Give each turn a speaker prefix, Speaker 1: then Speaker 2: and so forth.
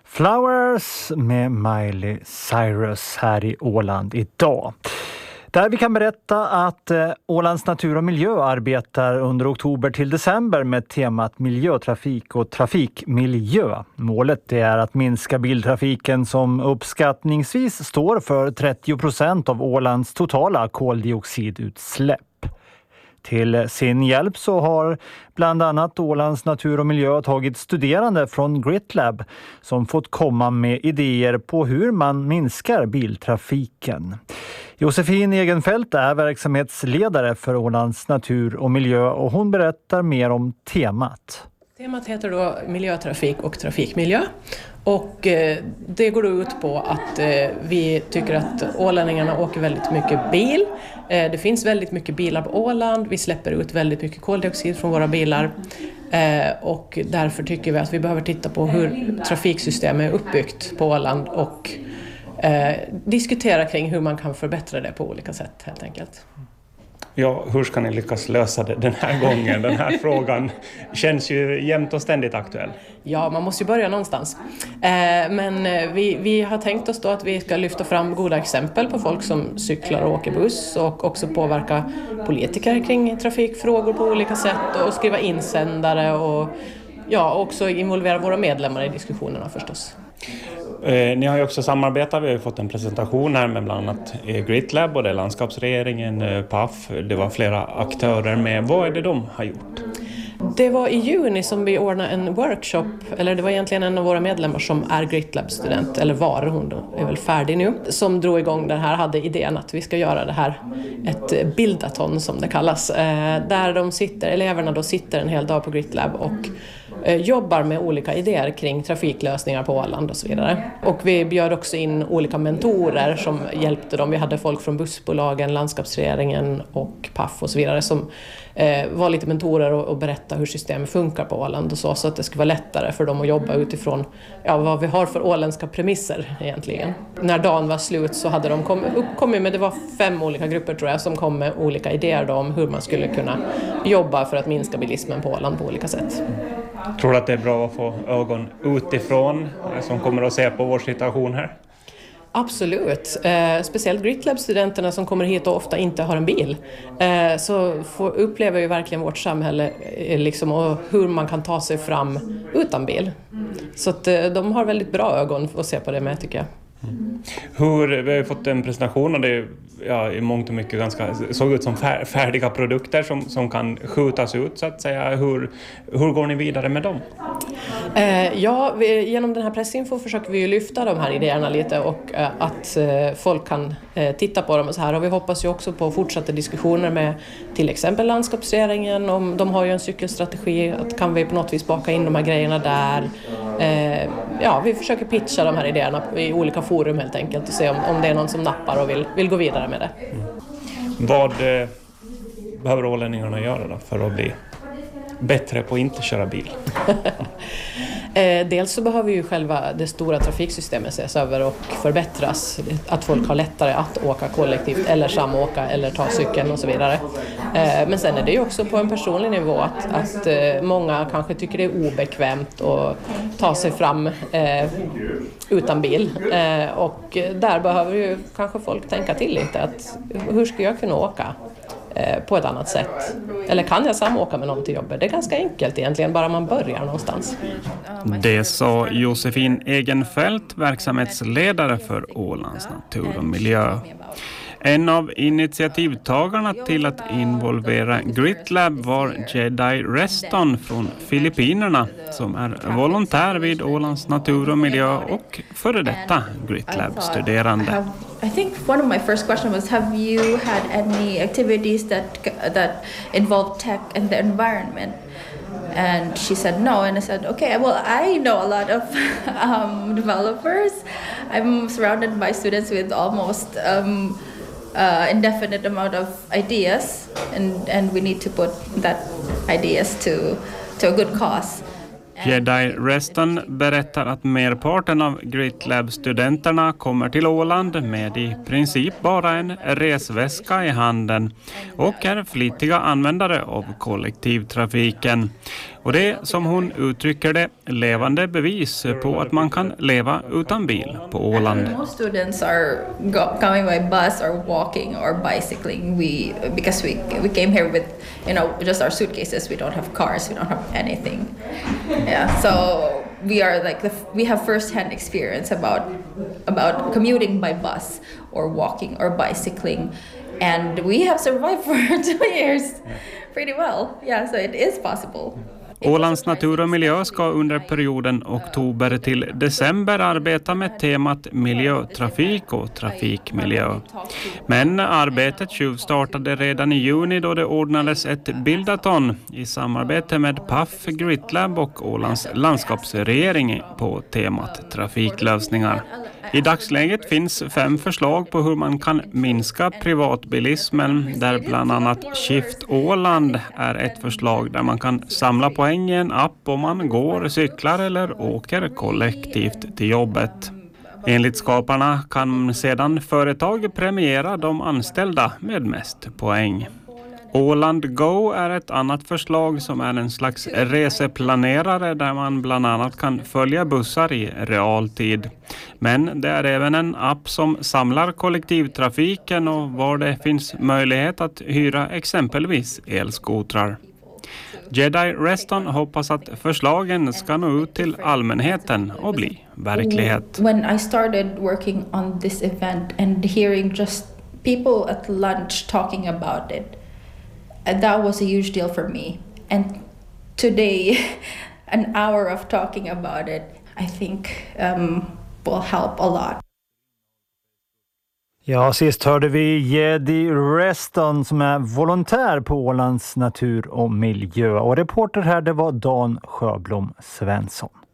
Speaker 1: Flowers med Miley Cyrus här i Åland idag. Där vi kan berätta att Ålands natur och miljö arbetar under oktober till december med temat miljötrafik och trafikmiljö. Målet är att minska biltrafiken som uppskattningsvis står för 30% av Ålands totala koldioxidutsläpp. Till sin hjälp så har bland annat Ålands natur och miljö tagit studerande från GritLab som fått komma med idéer på hur man minskar biltrafiken. Josefin Egenfeldt är verksamhetsledare för Ålands natur och miljö och hon berättar mer om temat.
Speaker 2: Temat heter då miljötrafik och trafikmiljö och det går ut på att vi tycker att ålänningarna åker väldigt mycket bil. Det finns väldigt mycket bilar på Åland, vi släpper ut väldigt mycket koldioxid från våra bilar och därför tycker vi att vi behöver titta på hur trafiksystemet är uppbyggt på Åland och diskutera kring hur man kan förbättra det på olika sätt helt enkelt.
Speaker 3: Ja, hur ska ni lyckas lösa det den här gången? Den här frågan känns ju jämt och ständigt aktuell.
Speaker 2: Ja, man måste ju börja någonstans. Men vi har tänkt oss då att vi ska lyfta fram goda exempel på folk som cyklar och åker buss och också påverka politiker kring trafikfrågor på olika sätt och skriva insändare och också involvera våra medlemmar i diskussionerna förstås.
Speaker 3: Ni har ju också samarbetat, vi har fått en presentation här med bland annat GritLab och det är landskapsregeringen, PAF, det var flera aktörer med. Vad är det de har gjort?
Speaker 2: Det var i juni som vi ordnade en workshop, eller det var egentligen en av våra medlemmar som är GritLab-student, eller var hon då, är väl färdig nu, som drog igång den här, hade idén att vi ska göra det här, ett bildaton som det kallas, där eleverna då sitter en hel dag på GritLab och jobbar med olika idéer kring trafiklösningar på Åland och så vidare. Och vi bjöd också in olika mentorer som hjälpte dem. Vi hade folk från bussbolagen, landskapsregeringen och PAF och så vidare som var lite mentorer och berätta hur systemet funkar på Åland och så att det skulle vara lättare för dem att jobba utifrån vad vi har för åländska premisser egentligen. När dagen var slut så hade de kommit med, det var 5 olika grupper tror jag, som kom med olika idéer då om hur man skulle kunna jobba för att minska bilismen på Åland på olika sätt.
Speaker 3: Tror du att det är bra att få ögon utifrån som kommer att se på vår situation här?
Speaker 2: Absolut. Speciellt GritLab-studenterna som kommer hit och ofta inte har en bil. Så upplever ju verkligen vårt samhälle liksom, och hur man kan ta sig fram utan bil. Så att, de har väldigt bra ögon att se på det med tycker jag.
Speaker 3: Vi har fått en presentation och det i mångt och mycket ganska såg ut som färdiga produkter som kan skjutas ut så att säga. Hur går ni vidare med dem?
Speaker 2: Genom den här pressinfo försöker vi ju lyfta de här idéerna lite och att folk kan titta på dem och så här. Och vi hoppas ju också på fortsatta diskussioner med till exempel landskapsregeringen. Om de har ju en cykelstrategi, att kan vi på något vis baka in de här grejerna där. Vi försöker pitcha de här idéerna i olika forum helt enkelt och se om det är någon som nappar och vill gå vidare med det.
Speaker 3: Vad behöver ålänningarna göra då för att bli bättre på att inte köra bil?
Speaker 2: Dels så behöver ju själva det stora trafiksystemet ses över och förbättras. Att folk har lättare att åka kollektivt eller samåka eller ta cykeln och så vidare. Men sen är det ju också på en personlig nivå att många kanske tycker det är obekvämt att ta sig fram utan bil. Och där behöver ju kanske folk tänka till lite att hur ska jag kunna åka på ett annat sätt? Eller kan jag samåka med någon till jobbet? Det är ganska enkelt egentligen, bara man börjar någonstans.
Speaker 3: Det sa Josefin Egenfeldt, verksamhetsledare för Ålands natur och miljö. En av initiativtagarna till att involvera GritLab var Jedi Reston från Filippinerna som är volontär vid Ålands natur och miljö och före detta GritLab-studerande.
Speaker 4: I think one of my first questions was, have you had any activities that involve tech and the environment? And she said no, and I said, okay, well, I know a lot of developers. I'm surrounded by students with almost indefinite amount of ideas, and we need to put that ideas to a good cause.
Speaker 3: Jedi Reston berättar att merparten av GritLab-studenterna kommer till Åland med i princip bara en resväska i handen och är flitiga användare av kollektivtrafiken. Och det är, som hon uttrycker det, levande bevis på att man kan leva utan bil på Åland.
Speaker 4: Most students are coming by bus or walking or bicycling. Because we came here with, just our suitcases. We don't have cars. We don't have anything. Yeah, so we are we have first-hand experience about commuting by bus or walking or bicycling, and we have survived for 2 years pretty well. Yeah, so it is possible.
Speaker 3: Ålands natur och miljö ska under perioden oktober till december arbeta med temat miljötrafik och trafikmiljö. Men arbetet startade redan i juni då det ordnades ett bildaton i samarbete med PAF, GritLab och Ålands landskapsregering på temat trafiklösningar. I dagsläget finns 5 förslag på hur man kan minska privatbilismen, där bland annat Shift Åland är ett förslag där man kan samla poäng i en app om man går, cyklar eller åker kollektivt till jobbet. Enligt skaparna kan sedan företag premiera de anställda med mest poäng. Åland Go är ett annat förslag som är en slags reseplanerare där man bland annat kan följa bussar i realtid. Men det är även en app som samlar kollektivtrafiken och var det finns möjlighet att hyra exempelvis elskotrar. Jedi Reston hoppas att förslagen ska nå ut till allmänheten och bli verklighet.
Speaker 4: When I started working on this event and hearing just people at lunch talking about it, that was a huge deal for me. And today, an hour of talking about it, I think will help a lot.
Speaker 1: Ja, sist hörde vi Jedi Reston som är volontär på Ålands natur och miljö. Och reporter här, det var Dan Sjöblom Svensson.